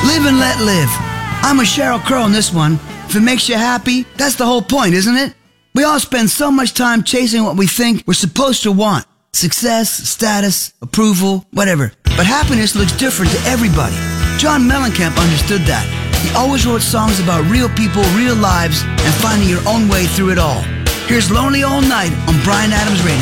Live and let live. I'm a Sheryl Crow on this one. If it makes you happy, that's the whole point, isn't it? We all spend so much time chasing what we think we're supposed to want. Success, status, approval, whatever. But happiness looks different to everybody. John Mellencamp understood that. He always wrote songs about real people, real lives, and finding your own way through it all. Here's Lonely All Night on Bryan Adams Radio.